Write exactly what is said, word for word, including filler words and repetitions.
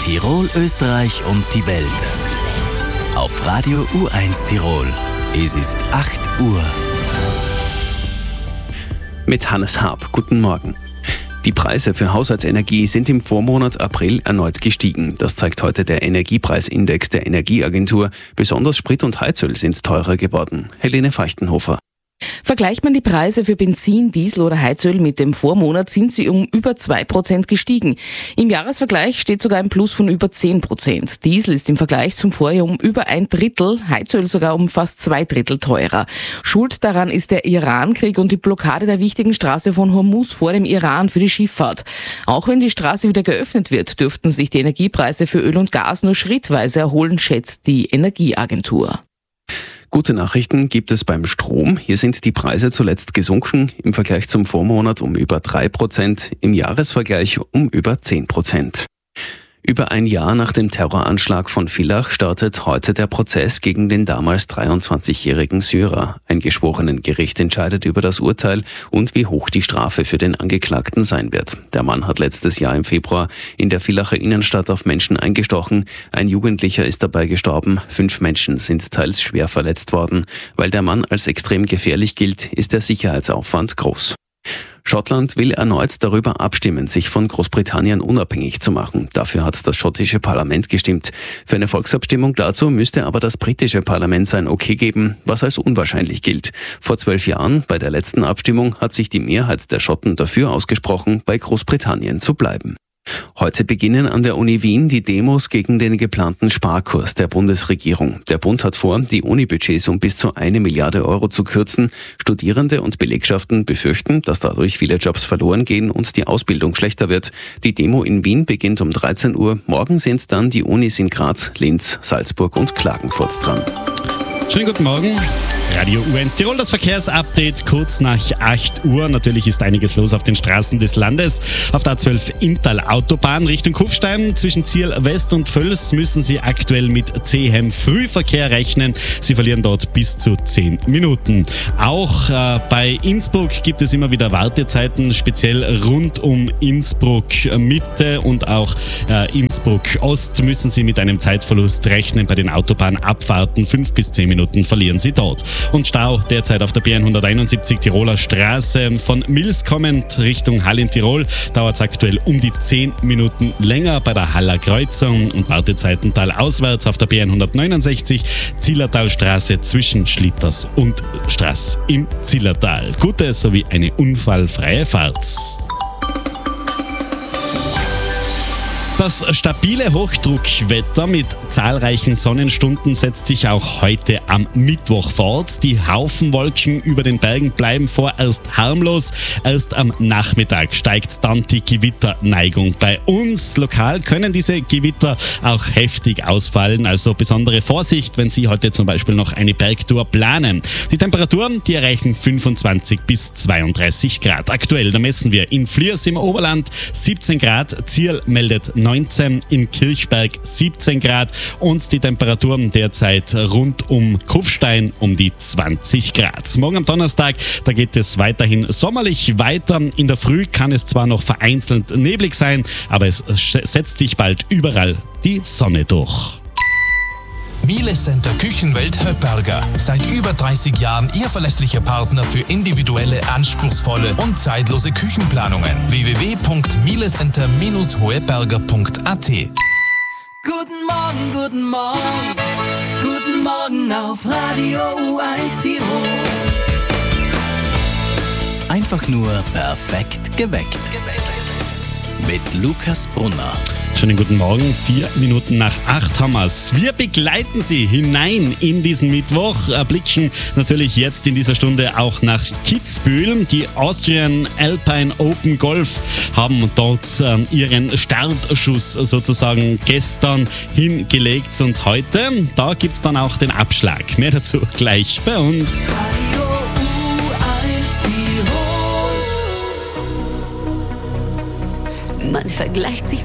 Tirol, Österreich und die Welt. Auf Radio U eins Tirol. Es ist acht Uhr. Mit Hannes Haab. Guten Morgen. Die Preise für Haushaltsenergie sind im Vormonat April erneut gestiegen. Das zeigt heute der Energiepreisindex der Energieagentur. Besonders Sprit und Heizöl sind teurer geworden. Helene Feichtenhofer. Vergleicht man die Preise für Benzin, Diesel oder Heizöl mit dem Vormonat, sind sie um über zwei Prozent gestiegen. Im Jahresvergleich steht sogar ein Plus von über zehn Prozent. Diesel ist im Vergleich zum Vorjahr um über ein Drittel, Heizöl sogar um fast zwei Drittel teurer. Schuld daran ist der Irankrieg und die Blockade der wichtigen Straße von Hormuz vor dem Iran für die Schifffahrt. Auch wenn die Straße wieder geöffnet wird, dürften sich die Energiepreise für Öl und Gas nur schrittweise erholen, schätzt die Energieagentur. Gute Nachrichten gibt es beim Strom. Hier sind die Preise zuletzt gesunken, im Vergleich zum Vormonat um über drei Prozent, im Jahresvergleich um über zehn Prozent. Über ein Jahr nach dem Terroranschlag von Villach startet heute der Prozess gegen den damals dreiundzwanzigjährigen Syrer. Ein Geschworenengericht entscheidet über das Urteil und wie hoch die Strafe für den Angeklagten sein wird. Der Mann hat letztes Jahr im Februar in der Villacher Innenstadt auf Menschen eingestochen. Ein Jugendlicher ist dabei gestorben. Fünf Menschen sind teils schwer verletzt worden. Weil der Mann als extrem gefährlich gilt, ist der Sicherheitsaufwand groß. Schottland will erneut darüber abstimmen, sich von Großbritannien unabhängig zu machen. Dafür hat das schottische Parlament gestimmt. Für eine Volksabstimmung dazu müsste aber das britische Parlament sein Okay geben, was als unwahrscheinlich gilt. Vor zwölf Jahren, bei der letzten Abstimmung, hat sich die Mehrheit der Schotten dafür ausgesprochen, bei Großbritannien zu bleiben. Heute beginnen an der Uni Wien die Demos gegen den geplanten Sparkurs der Bundesregierung. Der Bund hat vor, die Unibudgets um bis zu eine Milliarde Euro zu kürzen. Studierende und Belegschaften befürchten, dass dadurch viele Jobs verloren gehen und die Ausbildung schlechter wird. Die Demo in Wien beginnt um dreizehn Uhr. Morgen sind dann die Unis in Graz, Linz, Salzburg und Klagenfurt dran. Schönen guten Morgen. Radio U eins Tirol, das Verkehrsupdate kurz nach acht Uhr. Natürlich ist einiges los auf den Straßen des Landes. Auf der A zwölf Inntal Autobahn Richtung Kufstein zwischen Ziel West und Völs müssen Sie aktuell mit zähem Frühverkehr rechnen. Sie verlieren dort bis zu zehn Minuten. Auch äh, bei Innsbruck gibt es immer wieder Wartezeiten, speziell rund um Innsbruck Mitte und auch äh, Innsbruck Ost müssen Sie mit einem Zeitverlust rechnen. Bei den Autobahnabfahrten fünf bis zehn Minuten verlieren Sie dort. Und Stau derzeit auf der B hunderteinundsiebzig Tiroler Straße von Mills kommend Richtung Hall in Tirol dauert es aktuell um die zehn Minuten länger bei der Haller Kreuzung und Wartezeiten talauswärts auf der B hundertneunundsechzig Zillertalstraße zwischen Schlitters und Straß im Zillertal. Gute sowie eine unfallfreie Fahrt. Das stabile Hochdruckwetter mit zahlreichen Sonnenstunden setzt sich auch heute am Mittwoch fort. Die Haufenwolken über den Bergen bleiben vorerst harmlos. Erst am Nachmittag steigt dann die Gewitterneigung bei uns. Lokal können diese Gewitter auch heftig ausfallen, also besondere Vorsicht, wenn Sie heute zum Beispiel noch eine Bergtour planen. Die Temperaturen, die erreichen fünfundzwanzig bis zweiunddreißig Grad. Aktuell, da messen wir in Fliers im Oberland siebzehn Grad, Zierl meldet neunzehn, in Kirchberg siebzehn Grad und die Temperaturen derzeit rund um Kufstein um die zwanzig Grad. Morgen am Donnerstag, da geht es weiterhin sommerlich weiter. In der Früh kann es zwar noch vereinzelt neblig sein, aber es setzt sich bald überall die Sonne durch. Miele Center Küchenwelt Höpperger. Seit über dreißig Jahren Ihr verlässlicher Partner für individuelle, anspruchsvolle und zeitlose Küchenplanungen. w w w punkt mielecenter Bindestrich hoeberger punkt a t. Guten Morgen, guten Morgen, guten Morgen auf Radio U eins Tirol. Einfach nur perfekt geweckt. Mit Lukas Brunner. Schönen guten Morgen, vier Minuten nach acht haben wir's. Wir begleiten Sie hinein in diesen Mittwoch, blicken natürlich jetzt in dieser Stunde auch nach Kitzbühel. Die Austrian Alpine Open Golf haben dort äh, ihren Startschuss sozusagen gestern hingelegt und heute, da gibt's dann auch den Abschlag. Mehr dazu gleich bei uns. Radio U eins Tirol. Man vergleicht sich